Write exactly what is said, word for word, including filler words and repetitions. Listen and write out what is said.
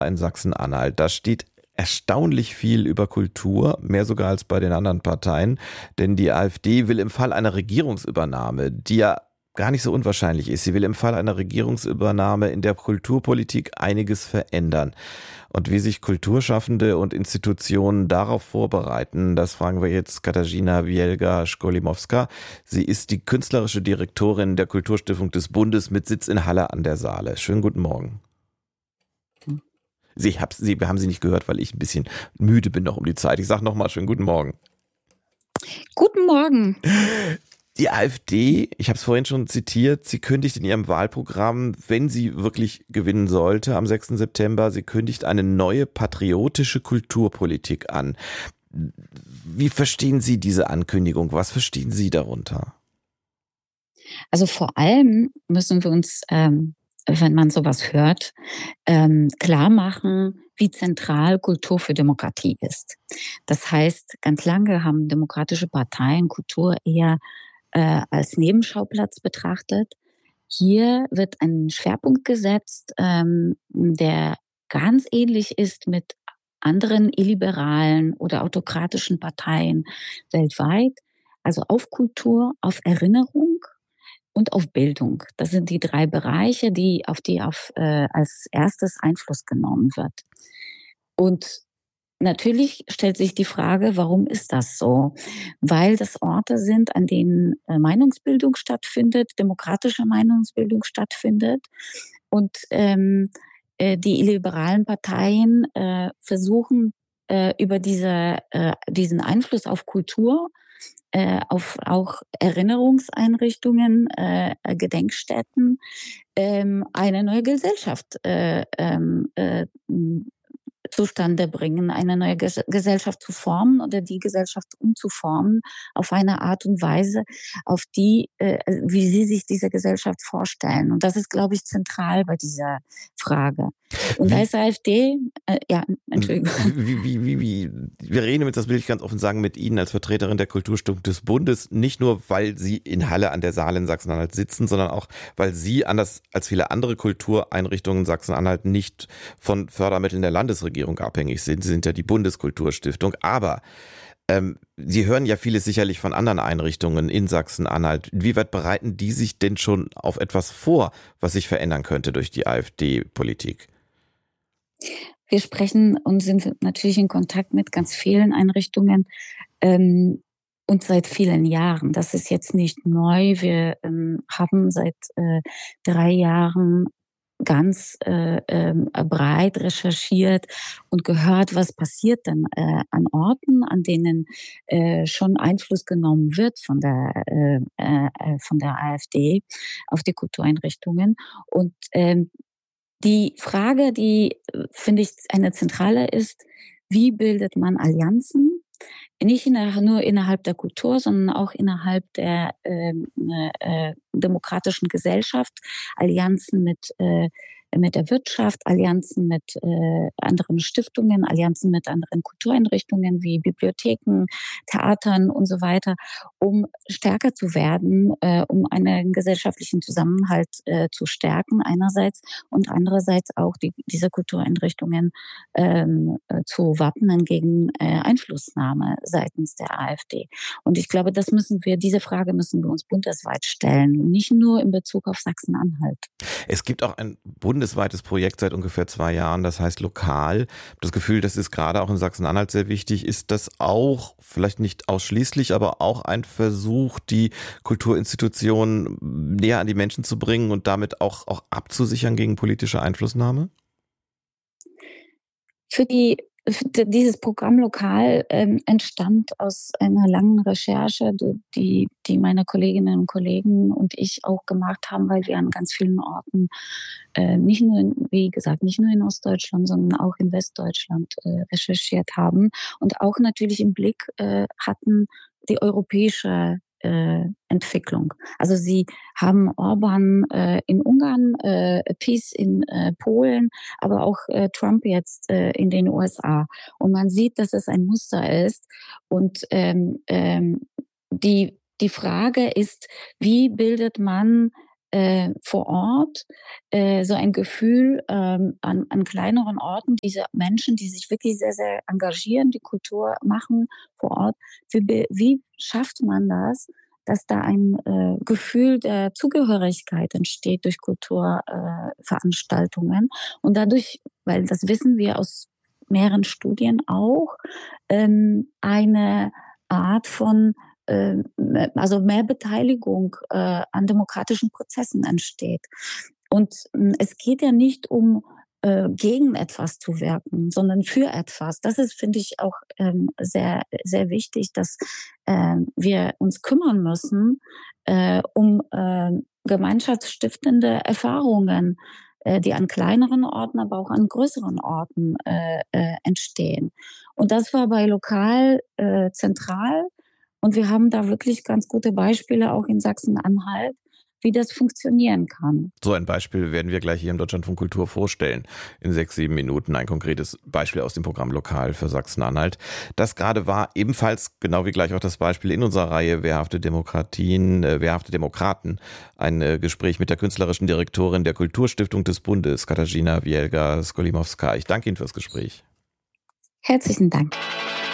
in Sachsen-Anhalt. Da steht erstaunlich viel über Kultur, mehr sogar als bei den anderen Parteien. Denn die AfD will im Fall einer Regierungsübernahme, die ja gar nicht so unwahrscheinlich ist, sie will im Fall einer Regierungsübernahme in der Kulturpolitik einiges verändern. Und wie sich Kulturschaffende und Institutionen darauf vorbereiten, das fragen wir jetzt Katarzyna Wielga-Szkolimowska. Sie ist die künstlerische Direktorin der Kulturstiftung des Bundes mit Sitz in Halle an der Saale. Schönen guten Morgen. Sie, hab, Sie, wir haben Sie nicht gehört, weil ich ein bisschen müde bin noch um die Zeit. Ich sage nochmal schönen guten Morgen. Guten Morgen. Die AfD, ich habe es vorhin schon zitiert, sie kündigt in ihrem Wahlprogramm, wenn sie wirklich gewinnen sollte am sechsten September, sie kündigt eine neue patriotische Kulturpolitik an. Wie verstehen Sie diese Ankündigung? Was verstehen Sie darunter? Also vor allem müssen wir uns, ähm, wenn man sowas hört, ähm, klar machen, wie zentral Kultur für Demokratie ist. Das heißt, ganz lange haben demokratische Parteien Kultur eher äh, als Nebenschauplatz betrachtet. Hier wird ein Schwerpunkt gesetzt, ähm, der ganz ähnlich ist mit anderen illiberalen oder autokratischen Parteien weltweit. Also auf Kultur, auf Erinnerung und auf Bildung. Das sind die drei Bereiche, die auf die auf, äh, als erstes Einfluss genommen wird. Und natürlich stellt sich die Frage, warum ist das so? Weil das Orte sind, an denen äh, Meinungsbildung stattfindet, demokratische Meinungsbildung stattfindet. Und ähm, äh, die illiberalen Parteien äh, versuchen äh, über diese, äh, diesen Einfluss auf Kultur, äh, auf auch Erinnerungseinrichtungen, äh, Gedenkstätten, ähm, eine neue Gesellschaft äh, ähm, äh, zustande bringen, eine neue Ges- Gesellschaft zu formen oder die Gesellschaft umzuformen auf eine Art und Weise, auf die, äh, wie sie sich diese Gesellschaft vorstellen. Und das ist, glaube ich, zentral bei dieser Frage. Und Wie, als AfD, äh, ja, Entschuldigung. wie, wie, wie, wie, wir reden jetzt, das will ich ganz offen sagen, mit Ihnen als Vertreterin der Kulturstiftung des Bundes, nicht nur, weil Sie in Halle an der Saale in Sachsen-Anhalt sitzen, sondern auch, weil Sie, anders als viele andere Kultureinrichtungen in Sachsen-Anhalt, nicht von Fördermitteln der Landesregierung abhängig sind. Sie sind ja die Bundeskulturstiftung, aber ähm, Sie hören ja vieles sicherlich von anderen Einrichtungen in Sachsen-Anhalt. Inwieweit bereiten die sich denn schon auf etwas vor, was sich verändern könnte durch die AfD-Politik? Wir sprechen und sind natürlich in Kontakt mit ganz vielen Einrichtungen ähm, und seit vielen Jahren. Das ist jetzt nicht neu. Wir ähm, haben seit äh, drei Jahren ganz äh, ähm, breit recherchiert und gehört, was passiert denn äh, an Orten, an denen äh, schon Einfluss genommen wird von der äh, äh, von der AfD auf die Kultureinrichtungen. Und ähm, die Frage, die, äh, finde ich, eine zentrale ist, wie bildet man Allianzen? Nicht inner, nur innerhalb der Kultur, sondern auch innerhalb der ähm, äh, demokratischen Gesellschaft. Allianzen mit, äh, mit der Wirtschaft, Allianzen mit äh, anderen Stiftungen, Allianzen mit anderen Kultureinrichtungen wie Bibliotheken, Theatern und so weiter, um stärker zu werden, äh, um einen gesellschaftlichen Zusammenhalt äh, zu stärken einerseits und andererseits auch die, diese Kultureinrichtungen ähm, äh, zu wappnen gegen äh, Einflussnahme seitens der AfD. Und ich glaube, das müssen wir, diese Frage müssen wir uns bundesweit stellen, nicht nur in Bezug auf Sachsen-Anhalt. Es gibt auch ein bundesweites Projekt seit ungefähr zwei Jahren, das heißt Lokal. Das Gefühl, das ist gerade auch in Sachsen-Anhalt sehr wichtig. Ist das auch, vielleicht nicht ausschließlich, aber auch ein Versuch, die Kulturinstitutionen näher an die Menschen zu bringen und damit auch, auch abzusichern gegen politische Einflussnahme? Für die Dieses Programm Lokal ähm, entstand aus einer langen Recherche, die, die meine Kolleginnen und Kollegen und ich auch gemacht haben, weil wir an ganz vielen Orten, äh, nicht nur, in, wie gesagt, nicht nur in Ostdeutschland, sondern auch in Westdeutschland äh, recherchiert haben und auch natürlich im Blick äh, hatten die europäische äh, Entwicklung. Also sie haben Orban äh, in Ungarn, äh, PiS in äh, Polen, aber auch äh, Trump jetzt äh, in den U S A. Und man sieht, dass es ein Muster ist. Und ähm, ähm, die, die Frage ist, wie bildet man äh, vor Ort äh, so ein Gefühl ähm, an, an kleineren Orten, diese Menschen, die sich wirklich sehr, sehr engagieren, die Kultur machen vor Ort. Wie, be- wie schafft man das, dass da ein äh, Gefühl der Zugehörigkeit entsteht durch Kulturveranstaltungen äh, Veranstaltungen. Und dadurch, weil das wissen wir aus mehreren Studien auch, ähm, eine Art von äh, also mehr Beteiligung äh, an demokratischen Prozessen entsteht. Und ähm, es geht ja nicht um äh, gegen etwas zu wirken, sondern für etwas. Das ist, finde ich, auch ähm, sehr, sehr wichtig, dass äh, wir uns kümmern müssen äh, um äh, gemeinschaftsstiftende Erfahrungen, äh, die an kleineren Orten, aber auch an größeren Orten äh, äh, entstehen. Und das war bei lokal äh, zentral. Und wir haben da wirklich ganz gute Beispiele auch in Sachsen-Anhalt, wie das funktionieren kann. So ein Beispiel werden wir gleich hier im Deutschlandfunk Kultur vorstellen. In sechs, sieben Minuten ein konkretes Beispiel aus dem Programm Lokal für Sachsen-Anhalt. Das gerade war ebenfalls, genau wie gleich auch das Beispiel in unserer Reihe Wehrhafte Demokratien, äh, Wehrhafte Demokraten, ein äh, Gespräch mit der künstlerischen Direktorin der Kulturstiftung des Bundes, Katarzyna Wielga-Skolimowska. Ich danke Ihnen fürs Gespräch. Herzlichen Dank.